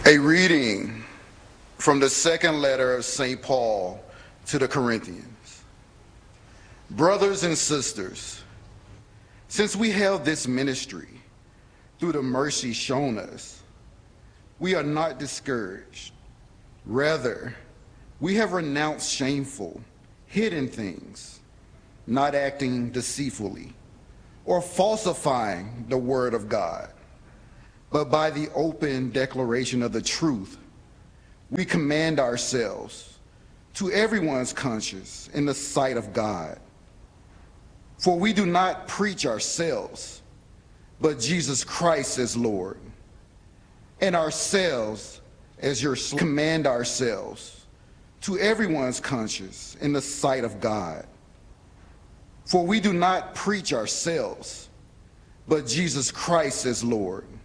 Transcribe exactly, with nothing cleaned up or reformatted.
A reading from the second letter of Saint Paul to the Corinthians. Brothers and sisters, since we have this ministry through the mercy shown us, we are not discouraged. Rather, we have renounced shameful, hidden things, not acting deceitfully or falsifying the word of God, but by the open declaration of the truth, we command ourselves to everyone's conscience in the sight of God. For we do not preach ourselves, but Jesus Christ as Lord, and ourselves as your slave. Command ourselves to everyone's conscience in the sight of God. For we do not preach ourselves, but Jesus Christ as Lord,